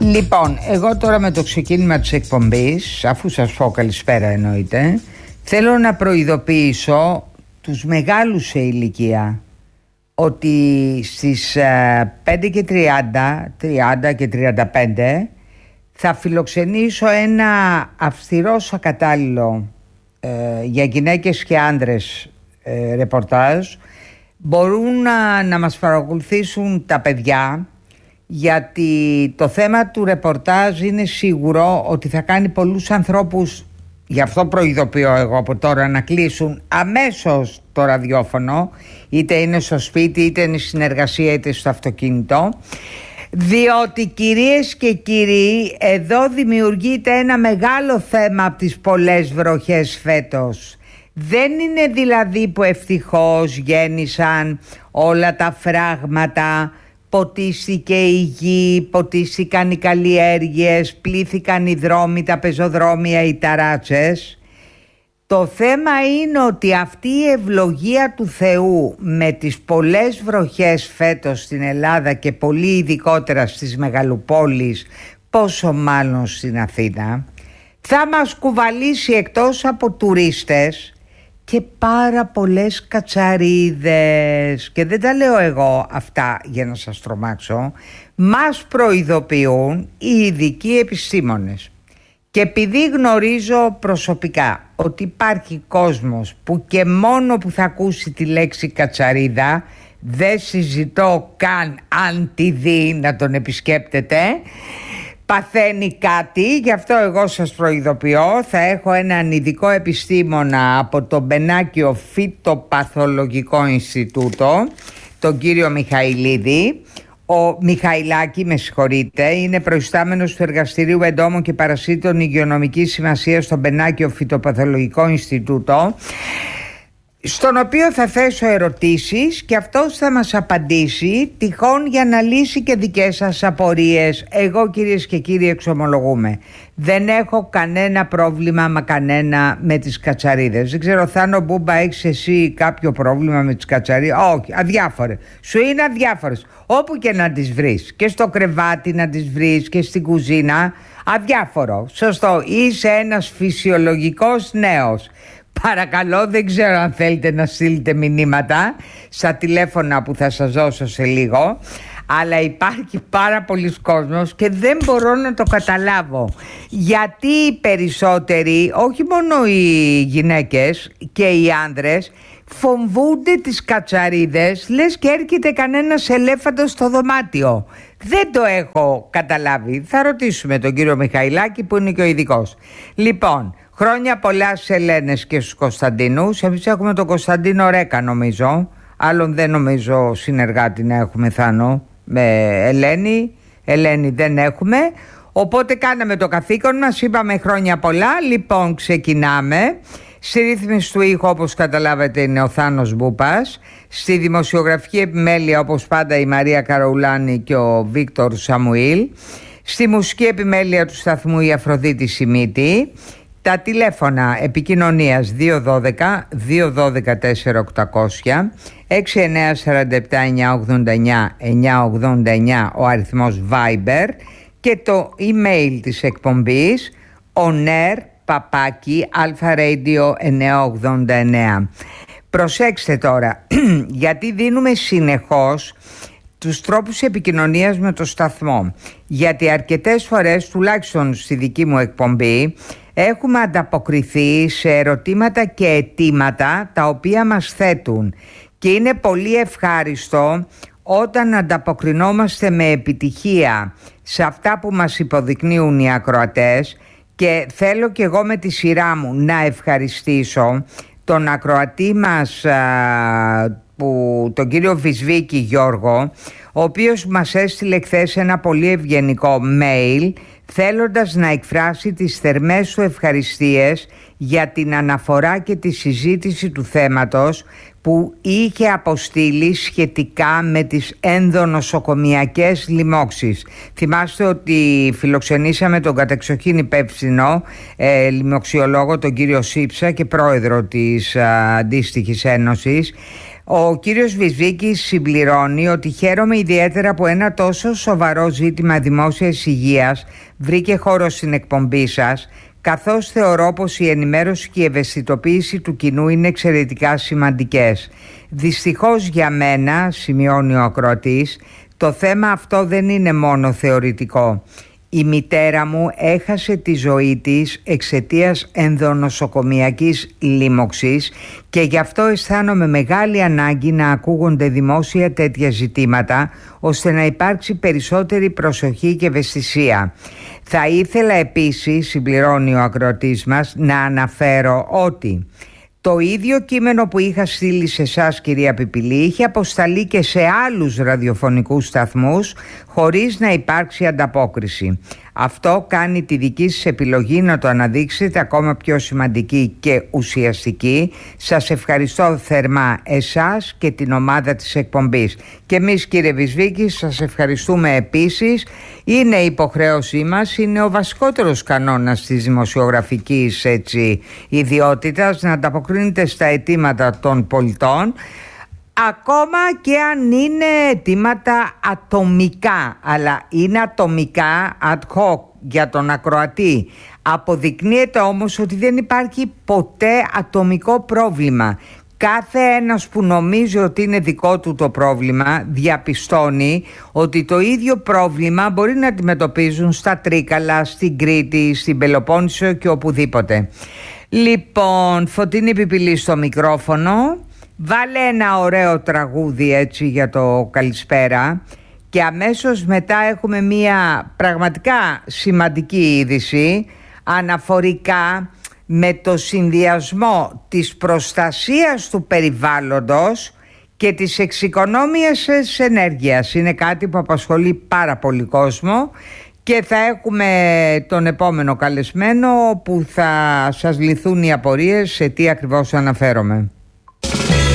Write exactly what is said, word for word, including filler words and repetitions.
Λοιπόν, εγώ τώρα με το ξεκίνημα της εκπομπής, αφού σας πω καλησπέρα εννοείται, θέλω να προειδοποιήσω τους μεγάλους σε ηλικία ότι στις πέντε και τριάντα, τριάντα και τριάντα πέντε θα φιλοξενήσω ένα αυστηρός ακατάλληλο ε, για γυναίκες και άνδρες ε, ρεπορτάζ. Μπορούν να, να μας παρακολουθήσουν τα παιδιά, γιατί το θέμα του ρεπορτάζ είναι σίγουρο ότι θα κάνει πολλούς ανθρώπους, γι' αυτό προειδοποιώ εγώ από τώρα, να κλείσουν αμέσως το ραδιόφωνο, είτε είναι στο σπίτι, είτε είναι στην εργασία, είτε στο αυτοκίνητο, διότι κυρίες και κύριοι, εδώ δημιουργείται ένα μεγάλο θέμα από τις πολλές βροχές φέτος. Δεν είναι δηλαδή που ευτυχώς γέννησαν όλα τα φράγματα, ποτίστηκε η γη, ποτίστηκαν οι καλλιέργειες, πλήθηκαν οι δρόμοι, τα πεζοδρόμια, οι ταράτσες. Το θέμα είναι ότι αυτή η ευλογία του Θεού με τις πολλές βροχές φέτος στην Ελλάδα και πολύ ειδικότερα στις μεγαλοπόλεις, πόσο μάλλον στην Αθήνα, θα μας κουβαλήσει εκτός από τουρίστες και πάρα πολλές κατσαρίδες. Και δεν τα λέω εγώ αυτά για να σας τρομάξω, μας προειδοποιούν οι ειδικοί επιστήμονες. Και επειδή γνωρίζω προσωπικά ότι υπάρχει κόσμος που και μόνο που θα ακούσει τη λέξη κατσαρίδα, δεν συζητώ καν αν τη δει να τον επισκέπτεται, παθαίνει κάτι, γι' αυτό εγώ σας προειδοποιώ. Θα έχω έναν ειδικό επιστήμονα από το Μπενάκιο Φυτοπαθολογικό Ινστιτούτο, τον κύριο Μιχαηλίδη. Ο Μιχαηλάκη, με συγχωρείτε, είναι προϊστάμενος του Εργαστηρίου Εντόμων και Παρασίτων Υγειονομικής Σημασίας στο Μπενάκιο Φυτοπαθολογικό Ινστιτούτο, στον οποίο θα θέσω ερωτήσεις και αυτός θα μας απαντήσει, τυχόν για να λύσει και δικές σας απορίες. Εγώ, κυρίες και κύριοι, εξομολογούμε, δεν έχω κανένα πρόβλημα μα κανένα με τις κατσαρίδες. Δεν ξέρω, Θάνο Μπούμπα, έχεις εσύ κάποιο πρόβλημα με τις κατσαρίδες? Όχι, αδιάφορες. Σου είναι αδιάφορες, όπου και να τις βρεις, και στο κρεβάτι να τις βρεις και στην κουζίνα, αδιάφορο. Σωστό, είσαι ένας φυσιολογικός νέος. Παρακαλώ, δεν ξέρω αν θέλετε να στείλετε μηνύματα στα τηλέφωνα που θα σας δώσω σε λίγο, αλλά υπάρχει πάρα πολλοί κόσμος και δεν μπορώ να το καταλάβω. Γιατί οι περισσότεροι, όχι μόνο οι γυναίκες και οι άνδρες, φοβούνται τις κατσαρίδες, λες και έρχεται κανένας ελέφαντος στο δωμάτιο. Δεν το έχω καταλάβει. Θα ρωτήσουμε τον κύριο Μιχαηλάκη που είναι και ο ειδικός. Λοιπόν, χρόνια πολλά στις Ελένες και στους Κωνσταντίνους. Εμείς έχουμε τον Κωνσταντίνο Ρέκα, νομίζω. Άλλον δεν νομίζω συνεργάτη να έχουμε, Θάνο, με Ελένη. Ελένη δεν έχουμε. Οπότε κάναμε το καθήκον μας, είπαμε χρόνια πολλά. Λοιπόν, ξεκινάμε. Στη ρύθμιση του ήχου, όπως καταλάβετε, είναι ο Θάνος Μπούπας. Στη δημοσιογραφική επιμέλεια, όπως πάντα, η Μαρία Καραουλάνη και ο Βίκτορ Σαμουήλ. Στη μουσική επιμέλεια του σταθμού η Αφροδίτη Σιμίτη. Τα τηλέφωνα επικοινωνίας δύο ένα δύο δύο ένα δύο τέσσερα οκτακόσια, έξι εννιά τέσσερα επτά εννιά ογδόντα εννιά εννιά ογδόντα εννιά ο αριθμός Viber και το email της εκπομπής onair παπάκι alpharadio εννιακόσια ογδόντα εννέα. Προσέξτε τώρα, γιατί δίνουμε συνεχώς τους τρόπους επικοινωνίας με το σταθμό, γιατί αρκετές φορές, τουλάχιστον στη δική μου εκπομπή, έχουμε ανταποκριθεί σε ερωτήματα και αιτήματα τα οποία μας θέτουν και είναι πολύ ευχάριστο όταν ανταποκρινόμαστε με επιτυχία σε αυτά που μας υποδεικνύουν οι ακροατές. Και θέλω και εγώ με τη σειρά μου να ευχαριστήσω τον ακροατή μας, α, που, τον κύριο Βυσβίκη Γιώργο, ο οποίος μας έστειλε χθες ένα πολύ ευγενικό mail θέλοντας να εκφράσει τις θερμές του ευχαριστίες για την αναφορά και τη συζήτηση του θέματος που είχε αποστείλει σχετικά με τις ενδονοσοκομιακές λοιμώξεις. Θυμάστε ότι φιλοξενήσαμε τον κατεξοχήν υπεύθυνο ε, λοιμοξιολόγο, τον κύριο Σύψα, και πρόεδρο της α, αντίστοιχης ένωσης, Ο κύριος Βυσβίκης συμπληρώνει ότι χαίρομαι ιδιαίτερα που ένα τόσο σοβαρό ζήτημα δημόσιας υγείας βρήκε χώρο στην εκπομπή σας, καθώς θεωρώ πως η ενημέρωση και η ευαισθητοποίηση του κοινού είναι εξαιρετικά σημαντικές. Δυστυχώς για μένα, σημειώνει ο ακροατής, το θέμα αυτό δεν είναι μόνο θεωρητικό. Η μητέρα μου έχασε τη ζωή της εξαιτίας ενδονοσοκομιακής λίμωξης και γι' αυτό αισθάνομαι μεγάλη ανάγκη να ακούγονται δημόσια τέτοια ζητήματα, ώστε να υπάρξει περισσότερη προσοχή και ευαισθησία. Θα ήθελα επίσης, συμπληρώνει ο ακροατής μας, να αναφέρω ότι το ίδιο κείμενο που είχα στείλει σε εσάς, κυρία Πιπηλή, είχε αποσταλεί και σε άλλους ραδιοφωνικούς σταθμούς χωρίς να υπάρξει ανταπόκριση. Αυτό κάνει τη δική σας επιλογή να το αναδείξετε ακόμα πιο σημαντική και ουσιαστική. Σας ευχαριστώ θερμά εσάς και την ομάδα της εκπομπής. Και εμείς, κύριε Βυσβίκη, σας ευχαριστούμε επίσης. Είναι υποχρέωσή μας, είναι ο βασικότερος κανόνας της δημοσιογραφικής έτσι, ιδιότητας να ανταποκρίνεται στα αιτήματα των πολιτών, ακόμα και αν είναι αιτήματα ατομικά, αλλά είναι ατομικά ad hoc για τον ακροατή. Αποδεικνύεται όμως ότι δεν υπάρχει ποτέ ατομικό πρόβλημα. Κάθε ένας που νομίζει ότι είναι δικό του το πρόβλημα διαπιστώνει ότι το ίδιο πρόβλημα μπορεί να αντιμετωπίζουν στα Τρίκαλα, στην Κρήτη, στην Πελοπόννησο και οπουδήποτε. Λοιπόν, Φωτεινή Πιπηλή στο μικρόφωνο. Βάλε ένα ωραίο τραγούδι έτσι για το καλησπέρα και αμέσως μετά έχουμε μια πραγματικά σημαντική είδηση αναφορικά με το συνδυασμό της προστασίας του περιβάλλοντος και της εξοικονόμησης της ενέργειας. Είναι κάτι που απασχολεί πάρα πολύ κόσμο και θα έχουμε τον επόμενο καλεσμένο που θα σας λυθούν οι απορίες σε τι ακριβώς αναφέρομαι.